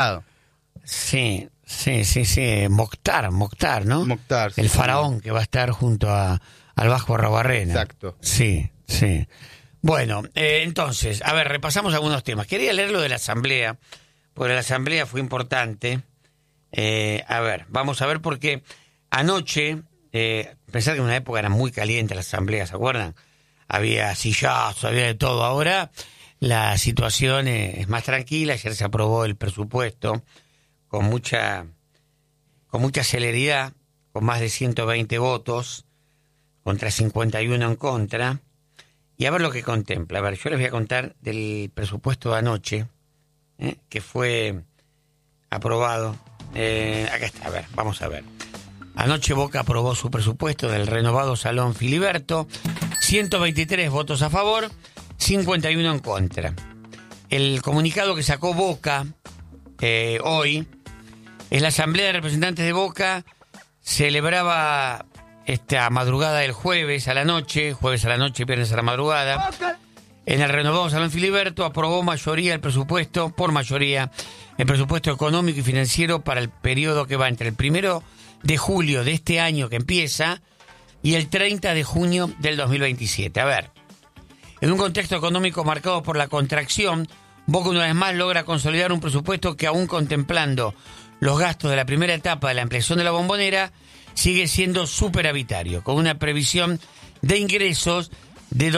Sí. Mokhtar, ¿no? Mokhtar, sí. El faraón que va a estar junto al Vasco Arruabarrena. Exacto. Sí. Bueno, entonces, a ver, repasamos algunos temas. Quería leer lo de la asamblea, porque la asamblea fue importante. A ver, vamos a ver, porque anoche, pensar que en una época era muy caliente la asamblea, ¿se acuerdan? Había sillazos, había de todo. Ahora la situación es más tranquila. Ayer se aprobó el presupuesto con mucha celeridad, con más de 120 votos, contra 51 en contra. Y a ver lo que contempla. A ver, yo les voy a contar del presupuesto de anoche, que fue aprobado. Acá está, a ver, vamos a ver. Anoche Boca aprobó su presupuesto del renovado Salón Filiberto. 123 votos a favor, 51 en contra. El comunicado que sacó Boca hoy es: la Asamblea de Representantes de Boca celebraba esta madrugada del jueves a la noche, viernes a la madrugada, en el renovado Salón Filiberto, aprobó por mayoría el presupuesto económico y financiero para el periodo que va entre el 1 de julio de este año que empieza y el 30 de junio del 2027. A ver, en un contexto económico marcado por la contracción, Boca una vez más logra consolidar un presupuesto que, aún contemplando los gastos de la primera etapa de la ampliación de la Bombonera, sigue siendo superavitario, con una previsión de ingresos de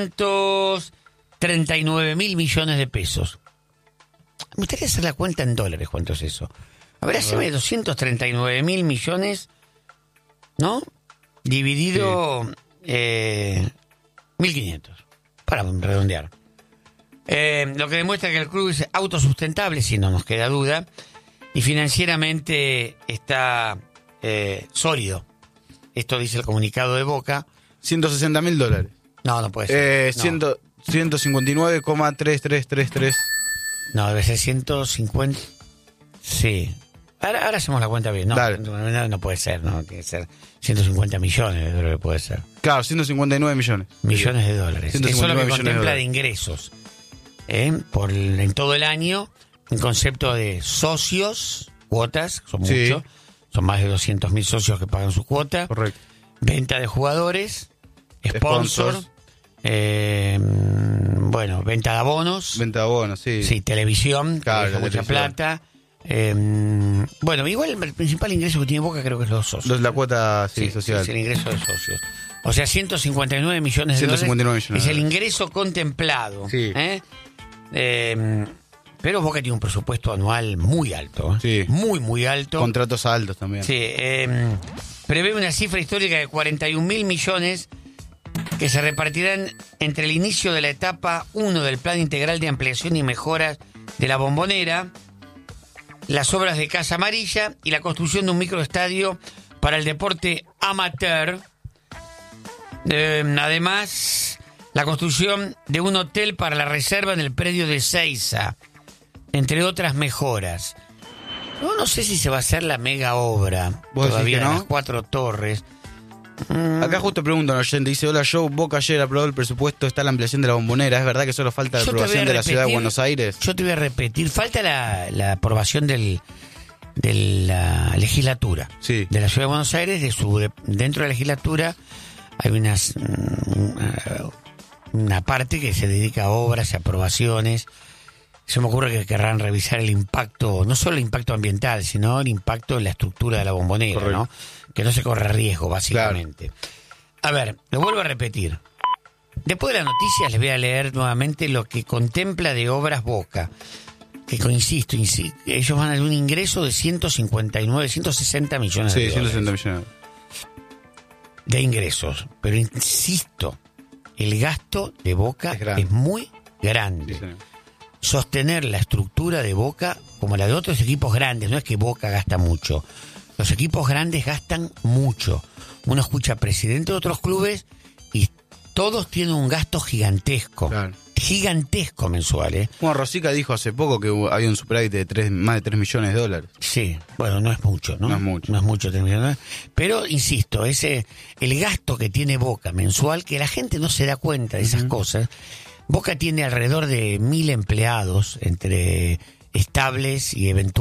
239.000 millones de pesos. Me gustaría hacer la cuenta en dólares, ¿cuánto es eso? A ver, haceme 239.000 millones, ¿no? Dividido 1.500, para redondear. Lo que demuestra que el club es autosustentable, si no nos queda duda, y financieramente está sólido. Esto dice el comunicado de Boca. $160.000. No puede ser. 159,3333. No, debe ser 150. Sí. Ahora hacemos la cuenta bien. No, no puede ser, no. Tiene que ser 150 millones de dólares, puede ser. Claro, 159 millones. Millones de dólares. Eso es lo que contempla de ingresos. En todo el año, en concepto de socios, cuotas, son muchos. Son más de 200.000 socios que pagan su cuota. Correcto. Venta de jugadores, sponsor. Venta de abonos. Sí. Sí, televisión, claro, mucha plata. Igual el principal ingreso que tiene Boca creo que es los socios. La cuota social. Es el ingreso de socios. O sea, 159 millones de dólares es el ingreso contemplado. Sí. Pero Boca tiene un presupuesto anual muy alto. Sí. Muy alto. Contratos altos también. Sí. Prevé una cifra histórica de 41.000 millones que se repartirán entre el inicio de la etapa 1 del Plan Integral de Ampliación y Mejoras de la Bombonera, las obras de Casa Amarilla y la construcción de un microestadio para el deporte amateur. Además, la construcción de un hotel para la reserva en el predio de Seiza, entre otras mejoras. No sé si se va a hacer la mega obra todavía de las 4 torres. Acá justo preguntan, oyente, dice: hola Joe, Boca ayer aprobó el presupuesto, está la ampliación de la Bombonera, ¿es verdad que solo falta la aprobación de la Ciudad de Buenos Aires? Yo te voy a repetir, falta la aprobación de la legislatura de la Ciudad de Buenos Aires. Dentro de la legislatura hay una parte que se dedica a obras y aprobaciones. Se me ocurre que querrán revisar el impacto, no solo el impacto ambiental, sino el impacto en la estructura de la Bombonera. Correcto. ¿No? Que no se corre riesgo, básicamente. Claro. A ver, lo vuelvo a repetir. Después de las noticias les voy a leer nuevamente lo que contempla de obras Boca. Que insisto, ellos van a dar un ingreso de 160 millones de dólares. 160 millones. De ingresos. Pero insisto, el gasto de Boca es muy grande. Sí, sostener la estructura de Boca como la de otros equipos grandes, no es que Boca gasta mucho. Los equipos grandes gastan mucho. Uno escucha presidente de otros clubes y todos tienen un gasto gigantesco. Claro. Gigantesco mensual, ¿eh? Bueno, Rosica dijo hace poco que había un superávit de más de 3 millones de dólares. Sí, bueno, no es mucho, ¿no? No es mucho. No es mucho 3 millones. Pero, insisto, el gasto que tiene Boca mensual, que la gente no se da cuenta de esas cosas. Boca tiene alrededor de 1.000 empleados entre estables y eventuales